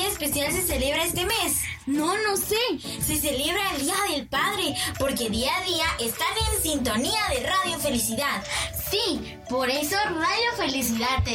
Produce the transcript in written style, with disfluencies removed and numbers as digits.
día especial se celebra este mes? No sé. Se celebra el Día del Padre, porque día a día están en sintonía de Radio Felicidad. Sí, por eso Radio Felicidad te